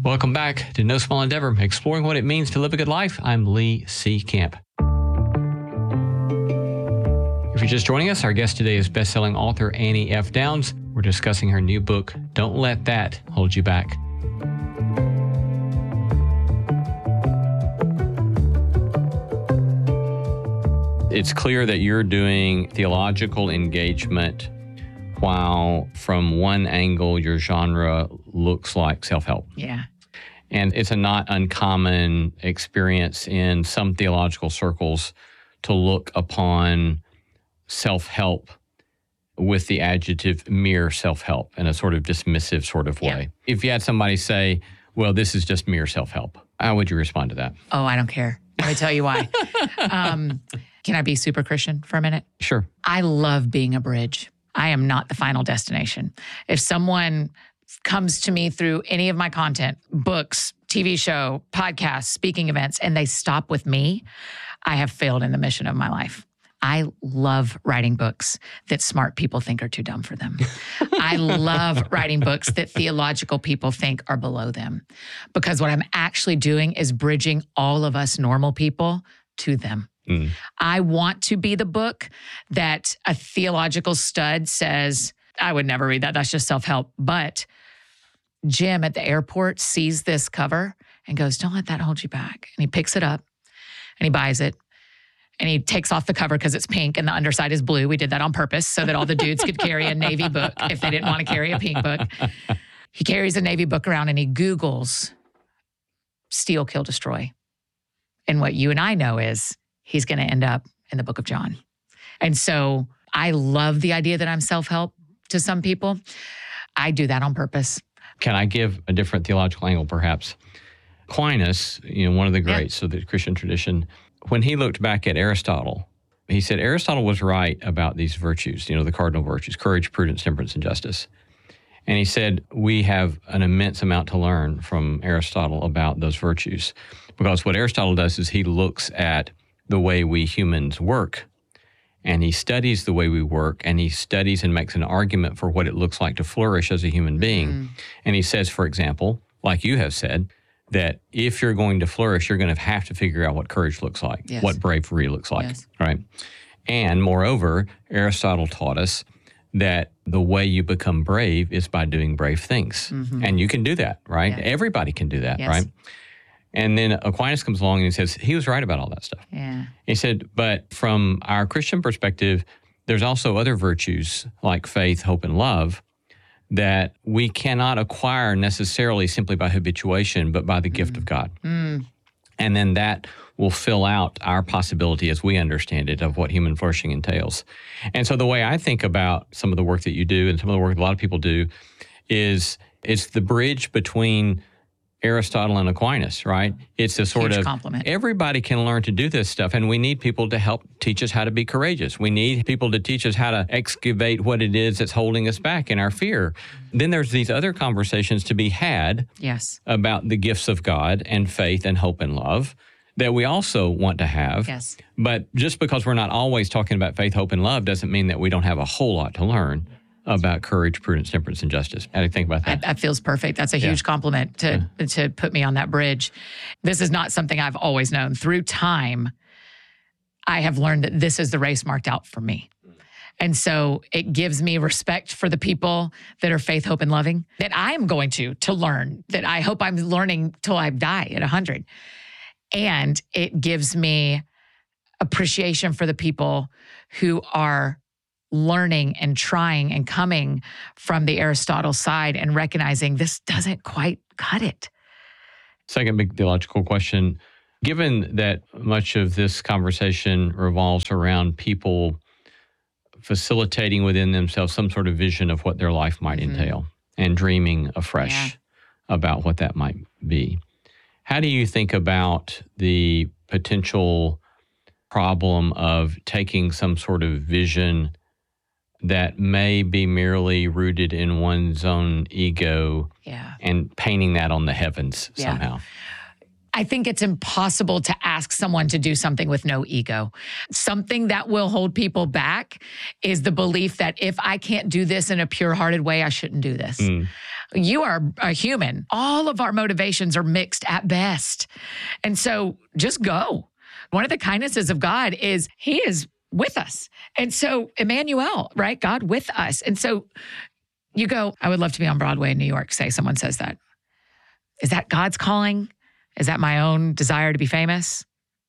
Welcome back to No Small Endeavor, exploring what it means to live a good life. I'm Lee C. Camp. If you're just joining us, our guest today is best-selling author Annie F. Downs. We're discussing her new book, Don't Let That Hold You Back. It's clear that you're doing theological engagement while from one angle your genre looks like self-help. Yeah. And it's a not uncommon experience in some theological circles to look upon self-help with the adjective mere self-help in a sort of dismissive sort of way. Yeah. If you had somebody say, well, this is just mere self-help, how would you respond to that? Oh, I don't care. Let me tell you why. Can I be super Christian for a minute? Sure. I love being a bridge. I am not the final destination. If someone comes to me through any of my content, books, TV show, podcasts, speaking events, and they stop with me, I have failed in the mission of my life. I love writing books that smart people think are too dumb for them. I love writing books that theological people think are below them. Because what I'm actually doing is bridging all of us normal people to them. I want to be the book that a theological stud says, I would never read that. That's just self-help. But Jim at the airport sees this cover and goes, don't let that hold you back. And he picks it up and he buys it. And he takes off the cover because it's pink and the underside is blue. We did that on purpose so that all the dudes could carry a Navy book if they didn't want to carry a pink book. He carries a Navy book around and he Googles steal, kill, destroy. And what you and I know is he's going to end up in the book of John. And so I love the idea that I'm self-help to some people. I do that on purpose. Can I give a different theological angle, perhaps? Aquinas, one of the greats of the Christian tradition, when he looked back at Aristotle, he said Aristotle was right about these virtues, the cardinal virtues, courage, prudence, temperance, and justice. And he said, we have an immense amount to learn from Aristotle about those virtues. Because what Aristotle does is he looks at the way we humans work, and he studies the way we work, and he studies and makes an argument for what it looks like to flourish as a human being. And he says, for example, like you have said, that if you're going to flourish, you're going to have to figure out what courage looks like, what bravery looks like, right? And moreover, Aristotle taught us that the way you become brave is by doing brave things. And you can do that, right? Yeah. Everybody can do that, right? And then Aquinas comes along and he says, he was right about all that stuff. Yeah. He said, but from our Christian perspective, there's also other virtues like faith, hope, and love that we cannot acquire necessarily simply by habituation, but by the gift of God. And then that will fill out our possibility as we understand it of what human flourishing entails. And so the way I think about some of the work that you do and some of the work a lot of people do is it's the bridge between Aristotle and Aquinas, right? It's a sort of compliment. Everybody can learn to do this stuff, and we need people to help teach us how to be courageous. We need people to teach us how to excavate what it is that's holding us back in our fear. Then there's these other conversations to be had about the gifts of God and faith and hope and love that we also want to have. But just because we're not always talking about faith, hope, and love doesn't mean that we don't have a whole lot to learn about courage, prudence, temperance, and justice. How do you think about that? That feels perfect. That's a huge compliment to put me on that bridge. This is not something I've always known. Through time, I have learned that this is the race marked out for me. And so it gives me respect for the people that are faith, hope, and loving that I am going to learn, that I hope I'm learning till I die at 100. And it gives me appreciation for the people who are learning and trying and coming from the Aristotle side and recognizing this doesn't quite cut it. Second big theological question. Given that much of this conversation revolves around people facilitating within themselves some sort of vision of what their life might entail and dreaming afresh about what that might be, how do you think about the potential problem of taking some sort of vision that may be merely rooted in one's own ego and painting that on the heavens somehow? I think it's impossible to ask someone to do something with no ego. Something that will hold people back is the belief that if I can't do this in a pure-hearted way, I shouldn't do this. You are a human. All of our motivations are mixed at best. And so just go. One of the kindnesses of God is he is with us. And so Emmanuel, right? God with us. And so you go, I would love to be on Broadway in New York, say someone says that. Is that God's calling? Is that my own desire to be famous?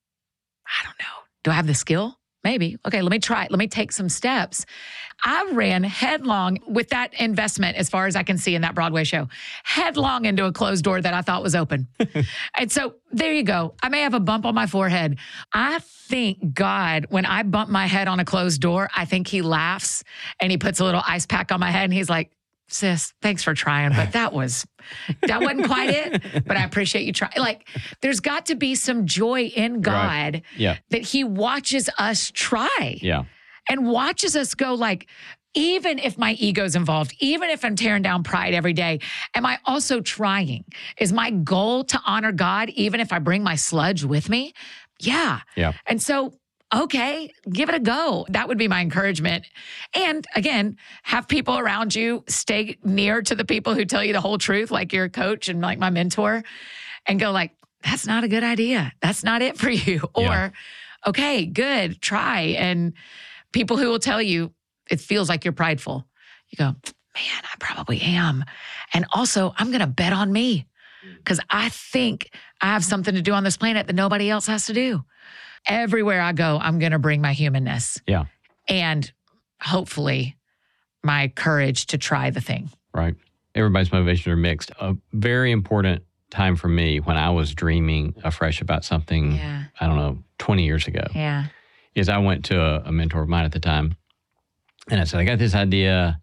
I don't know. Do I have the skill? Maybe. Okay, let me try. Let me take some steps. I ran headlong with that investment, as far as I can see in that Broadway show, headlong into a closed door that I thought was open. And so there you go. I may have a bump on my forehead. I think God, when I bump my head on a closed door, I think he laughs and he puts a little ice pack on my head and he's like, sis, thanks for trying, but that wasn't quite it, but I appreciate you trying. Like, there's got to be some joy in God that he watches us try and watches us go like, even if my ego's involved, even if I'm tearing down pride every day, am I also trying? Is my goal to honor God, even if I bring my sludge with me? Yeah. And so, okay, give it a go. That would be my encouragement. And again, have people around you, stay near to the people who tell you the whole truth, like your coach and like my mentor, and go like, that's not a good idea. That's not it for you. Or, okay, good, try. And people who will tell you, it feels like you're prideful. You go, man, I probably am. And also, I'm going to bet on me because I think I have something to do on this planet that nobody else has to do. Everywhere I go, I'm going to bring my humanness. And hopefully my courage to try the thing. Right. Everybody's motivations are mixed. A very important time for me when I was dreaming afresh about something, I don't know, 20 years ago, is I went to a mentor of mine at the time and I said, I got this idea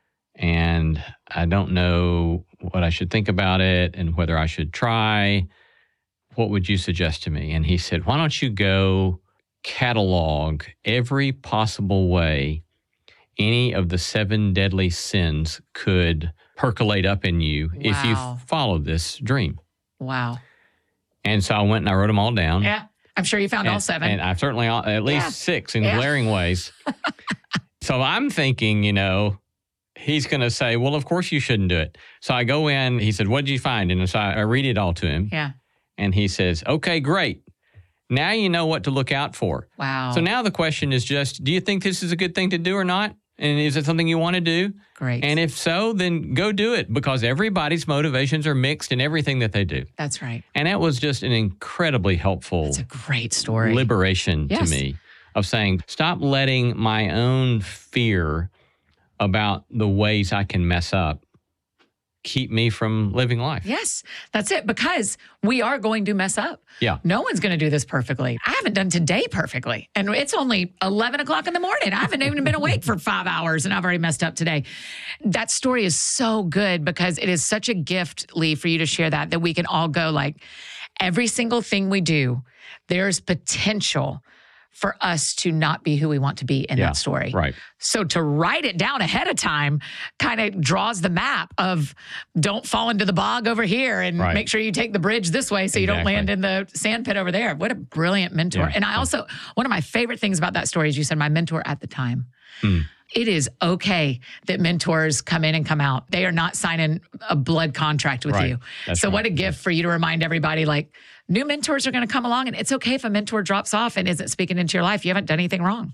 and I don't know what I should think about it and whether I should try. What would you suggest to me? And he said, why don't you go catalog every possible way any of the 7 deadly sins could percolate up in you if you followed this dream. Wow. And so I went and I wrote them all down. Yeah. I'm sure you found all 7. And I certainly at least 6 in glaring ways. So I'm thinking, he's going to say, well, of course you shouldn't do it. So I go in, he said, what did you find? And so I read it all to him. And he says, okay, great. Now you know what to look out for. Wow. So now the question is just, do you think this is a good thing to do or not? And is it something you want to do? Great. And if so, then go do it because everybody's motivations are mixed in everything that they do. That's right. And that was just an incredibly helpful That's a great story. Liberation to me of saying, stop letting my own fear about the ways I can mess up keep me from living life. Yes, that's it. Because we are going to mess up. No one's going to do this perfectly. I haven't done today perfectly. And it's only 11 o'clock in the morning. I haven't even been awake for 5 hours and I've already messed up today. That story is so good because it is such a gift, Lee, for you to share that we can all go like, every single thing we do, there's potential for us to not be who we want to be in that story. Right. So to write it down ahead of time kind of draws the map of don't fall into the bog over here and make sure you take the bridge this way so you don't land in the sand pit over there. What a brilliant mentor. And I also, one of my favorite things about that story is you said my mentor at the time. It is okay that mentors come in and come out. They are not signing a blood contract with you. So what a gift for you to remind everybody, like, new mentors are going to come along, and it's okay if a mentor drops off and isn't speaking into your life. You haven't done anything wrong.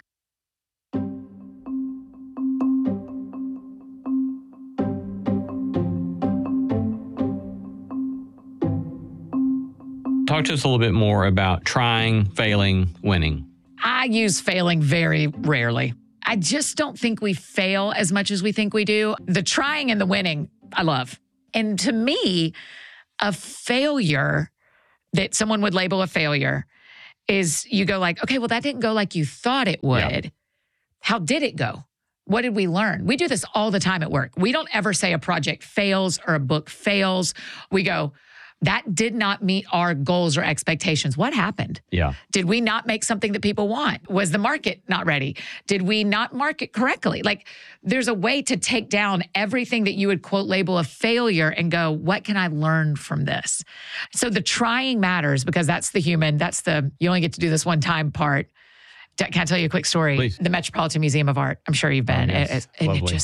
Talk to us a little bit more about trying, failing, winning. I use failing very rarely. I just don't think we fail as much as we think we do. The trying and the winning, I love. And to me, a failure that someone would label a failure is you go like, okay, well, that didn't go like you thought it would. How did it go? What did we learn? We do this all the time at work. We don't ever say a project fails or a book fails. We go, that did not meet our goals or expectations. What happened? Did we not make something that people want? Was the market not ready? Did we not market correctly? Like, there's a way to take down everything that you would quote label a failure and go, what can I learn from this? So the trying matters because that's the human, that's the, you only get to do this one time part. Can I tell you a quick story? Please. The Metropolitan Museum of Art. I'm sure you've been. Yes. And it just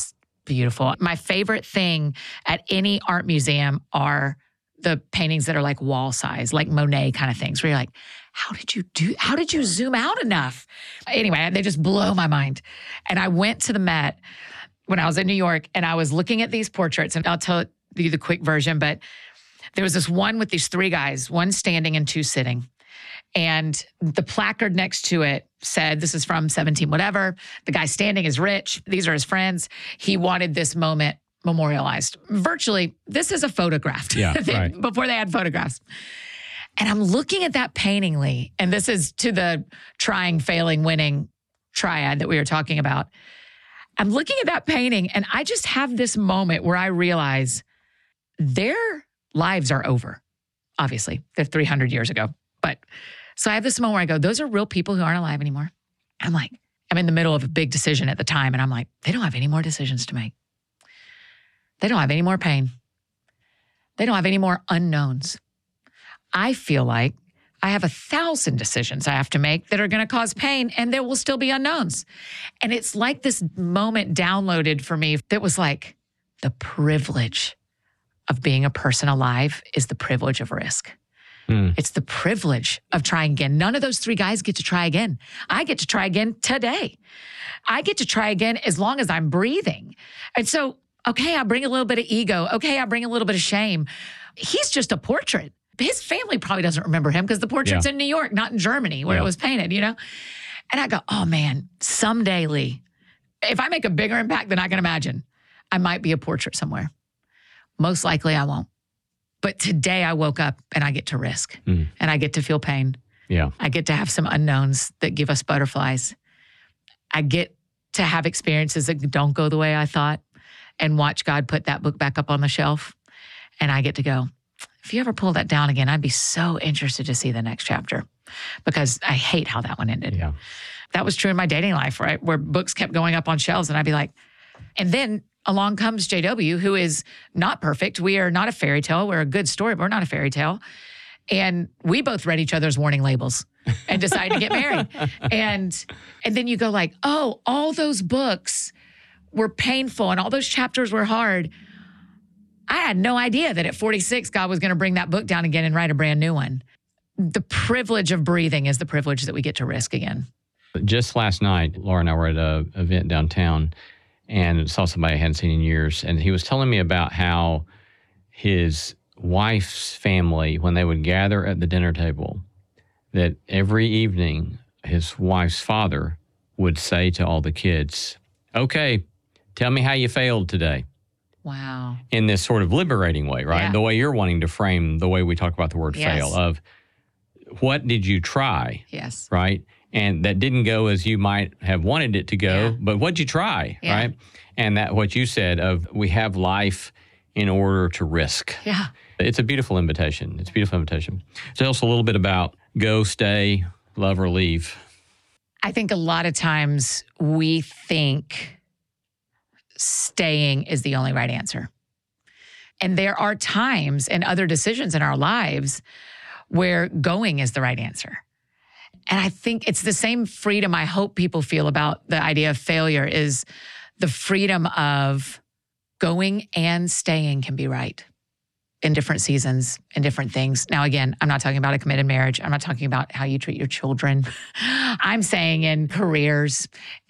Beautiful. My favorite thing at any art museum are the paintings that are like wall size, like Monet kind of things, where you're like, how did you zoom out enough? Anyway, they just blow my mind. And I went to the Met when I was in New York, and I was looking at these portraits, and I'll tell you the quick version, but there was this one with these three guys, one standing and two sitting. And the placard next to it said, this is from 17 whatever. The guy standing is rich. These are his friends. He wanted this moment memorialized. Virtually, this is a photograph. Yeah, right. Before they had photographs. And I'm looking at that painting, Lee, and this is to the trying, failing, winning triad that we were talking about. I'm looking at that painting, and I just have this moment where I realize their lives are over. Obviously, they're 300 years ago. But so I have this moment where I go, those are real people who aren't alive anymore. I'm like, I'm in the middle of a big decision at the time, and I'm like, they don't have any more decisions to make. They don't have any more pain. They don't have any more unknowns. I feel like I have 1,000 decisions I have to make that are going to cause pain, and there will still be unknowns. And it's like this moment downloaded for me that was like, the privilege of being a person alive is the privilege of risk. It's the privilege of trying again. None of those three guys get to try again. I get to try again today. I get to try again as long as I'm breathing. And so, okay, I bring a little bit of ego. Okay, I bring a little bit of shame. He's just a portrait. His family probably doesn't remember him because the portrait's in New York, not in Germany where it was painted, And I go, oh man, someday, Lee, if I make a bigger impact than I can imagine, I might be a portrait somewhere. Most likely I won't. But today I woke up and I get to risk and I get to feel pain. Yeah. I get to have some unknowns that give us butterflies. I get to have experiences that don't go the way I thought and watch God put that book back up on the shelf. And I get to go, if you ever pull that down again, I'd be so interested to see the next chapter because I hate how that one ended. Yeah. That was true in my dating life, right? Where books kept going up on shelves and I'd be like, and then along comes JW, who is not perfect. We are not a fairy tale. We're a good story, but we're not a fairy tale. And we both read each other's warning labels and decided to get married. And then you go like, oh, all those books were painful and all those chapters were hard. I had no idea that at 46, God was going to bring that book down again and write a brand new one. The privilege of breathing is the privilege that we get to risk again. Just last night, Laura and I were at an event downtown and saw somebody I hadn't seen in years. And he was telling me about how his wife's family, when they would gather at the dinner table, that every evening his wife's father would say to all the kids, okay, tell me how you failed today. Wow. In this sort of liberating way, right? Yeah. The way you're wanting to frame the way we talk about the word fail, of what did you try? Yes. Right? And that didn't go as you might have wanted it to go, but what'd you try, right? And that what you said of we have life in order to risk. Yeah. It's a beautiful invitation. It's a beautiful invitation. Tell us a little bit about go, stay, love, or leave. I think a lot of times we think staying is the only right answer. And there are times and other decisions in our lives where going is the right answer. And I think it's the same freedom I hope people feel about the idea of failure is the freedom of going and staying can be right in different seasons, in different things. Now, again, I'm not talking about a committed marriage. I'm not talking about how you treat your children. I'm saying in careers,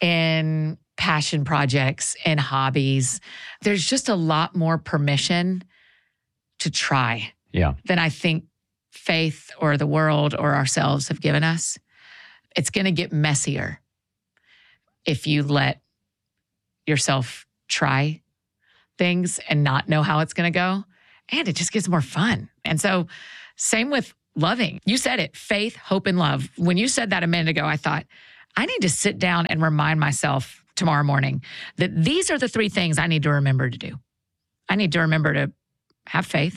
in passion projects, in hobbies, there's just a lot more permission to try than I think faith or the world or ourselves have given us. It's going to get messier if you let yourself try things and not know how it's going to go. And it just gets more fun. And so same with loving. You said it, faith, hope, and love. When you said that a minute ago, I thought, I need to sit down and remind myself tomorrow morning that these are the three things I need to remember to do. I need to remember to have faith.